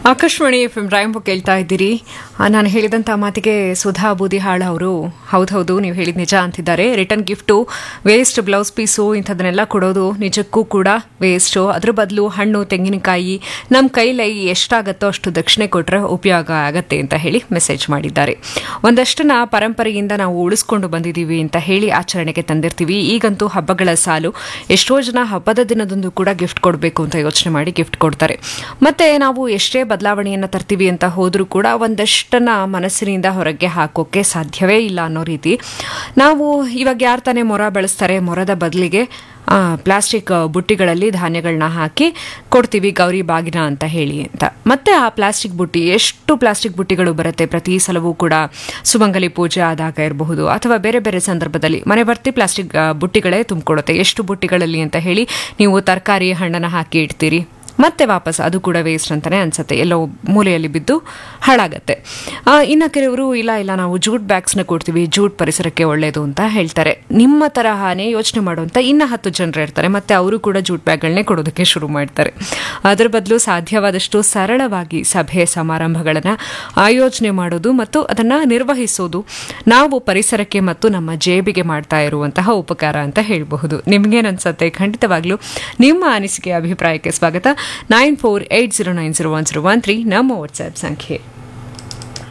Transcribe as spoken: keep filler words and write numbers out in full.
Akashvani F M ರಾಯಂಬು ಕೇಳ್ತಾ ಇದ್ದೀರಿ. ನಾನು ಹೇಳಿದಂಥ ಮಾತಿಗೆ ಸುಧಾ ಬೂದಿಹಾಳ ಅವರು ಹೌದೌದು ನೀವು ಹೇಳಿದ ನಿಜ ಅಂತಿದ್ದಾರೆ. Return gift waste, blouse piece ಇಂಥದನ್ನೆಲ್ಲ ಕೊಡೋದು ನಿಜಕ್ಕೂ ಕೂಡ ವೇಸ್ಟು. ಅದ್ರ ಬದಲು ಹಣ್ಣು, ತೆಂಗಿನಕಾಯಿ ನಮ್ಮ ಕೈಲೈ ಎಷ್ಟಾಗತ್ತೋ ಅಷ್ಟು ದಕ್ಷಿಣೆ ಕೊಟ್ಟರೆ ಉಪಯೋಗ ಆಗತ್ತೆ ಅಂತ ಹೇಳಿ ಮೆಸೇಜ್ ಮಾಡಿದ್ದಾರೆ. ಒಂದಷ್ಟನ್ನ ಪರಂಪರೆಯಿಂದ ನಾವು ಉಳಿಸ್ಕೊಂಡು ಬಂದಿದ್ದೀವಿ ಅಂತ ಹೇಳಿ ಆಚರಣೆಗೆ ತಂದಿರ್ತೀವಿ. ಈಗಂತೂ ಹಬ್ಬಗಳ ಸಾಲು. ಎಷ್ಟೋ ಜನ ಹಬ್ಬದ ದಿನದಂದು ಕೂಡ ಗಿಫ್ಟ್ ಕೊಡಬೇಕು ಅಂತ ಯೋಚನೆ ಮಾಡಿ ಗಿಫ್ಟ್ ಕೊಡ್ತಾರೆ. ಮತ್ತೆ ನಾವು ಎಷ್ಟೇ ಬದಲಾವಣೆಯನ್ನು ತರ್ತೀವಿ ಅಂತ ಹೋದರೂ ಕೂಡ ಒಂದಷ್ಟನ್ನ ಮನಸ್ಸಿನಿಂದ ಹೊರಗೆ ಹಾಕೋಕೆ ಸಾಧ್ಯವೇ ಇಲ್ಲ ಅನ್ನೋ ರೀತಿ ನಾವು ಇವಾಗ ಯಾರು ತಾನೇ ಮೊರ ಬಳಸ್ತಾರೆ, ಮೊರದ ಬದಲಿಗೆ ಪ್ಲಾಸ್ಟಿಕ್ ಬುಟ್ಟಿಗಳಲ್ಲಿ ಧಾನ್ಯಗಳನ್ನ ಹಾಕಿ ಕೊಡ್ತೀವಿ ಗೌರಿ ಬಾಗಿನ ಅಂತ ಹೇಳಿ ಅಂತ. ಮತ್ತೆ ಆ ಪ್ಲಾಸ್ಟಿಕ್ ಬುಟ್ಟಿ, ಎಷ್ಟು ಪ್ಲಾಸ್ಟಿಕ್ ಬುಟ್ಟಿಗಳು ಬರುತ್ತೆ ಪ್ರತಿ ಸಲವೂ ಕೂಡ. ಸುಮಂಗಲಿ ಪೂಜೆ ಆದಾಗ ಇರಬಹುದು ಅಥವಾ ಬೇರೆ ಬೇರೆ ಸಂದರ್ಭದಲ್ಲಿ ಮನೆ ಬರ್ತಿ ಪ್ಲಾಸ್ಟಿಕ್ ಬುಟ್ಟಿಗಳೇ ತುಂಬಿಕೊಡುತ್ತೆ. ಎಷ್ಟು ಬುಟ್ಟಿಗಳಲ್ಲಿ ಅಂತ ಹೇಳಿ ನೀವು ತರಕಾರಿ ಹಣ್ಣನ್ನು ಹಾಕಿ ಇಡ್ತೀರಿ, ಮತ್ತೆ ವಾಪಸ್ ಅದು ಕೂಡ ವೇಸ್ಟ್ ಅಂತಾನೆ ಅನ್ಸುತ್ತೆ, ಎಲ್ಲೋ ಮೂಲೆಯಲ್ಲಿ ಬಿದ್ದು ಹಾಳಾಗತ್ತೆ. ಇನ್ನು ಕೆಲವರು ಇಲ್ಲ ಇಲ್ಲ ನಾವು ಜೂಟ್ ಬ್ಯಾಗ್ಸ್ನ ಕೊಡ್ತೀವಿ, ಜೂಟ್ ಪರಿಸರಕ್ಕೆ ಒಳ್ಳೆಯದು ಅಂತ ಹೇಳ್ತಾರೆ. ನಿಮ್ಮ ತರಹನೇ ಯೋಚನೆ ಮಾಡುವಂಥ ಇನ್ನು ಹತ್ತು ಜನರು ಇರ್ತಾರೆ, ಮತ್ತೆ ಅವರು ಕೂಡ ಜೂಟ್ ಬ್ಯಾಗ್ಗಳನ್ನೇ ಕೊಡೋದಕ್ಕೆ ಶುರು ಮಾಡ್ತಾರೆ. ಅದರ ಬದಲು ಸಾಧ್ಯವಾದಷ್ಟು ಸರಳವಾಗಿ ಸಭೆ ಸಮಾರಂಭಗಳನ್ನು ಆಯೋಜನೆ ಮಾಡೋದು ಮತ್ತು ಅದನ್ನು ನಿರ್ವಹಿಸೋದು ನಾವು ಪರಿಸರಕ್ಕೆ ಮತ್ತು ನಮ್ಮ ಜೇಬಿಗೆ ಮಾಡ್ತಾ ಇರುವಂತಹ ಉಪಕಾರ ಅಂತ ಹೇಳಬಹುದು. ನಿಮ್ಗೇನನ್ಸುತ್ತೆ? ಖಂಡಿತವಾಗ್ಲೂ ನಿಮ್ಮ ಅನಿಸಿಕೆ ಅಭಿಪ್ರಾಯಕ್ಕೆ ಸ್ವಾಗತ. Nine four eight zero nine zero one zero one three ನಮ್ಮ ವಾಟ್ಸ್ಆ್ಯಪ್ ಸಂಖ್ಯೆ.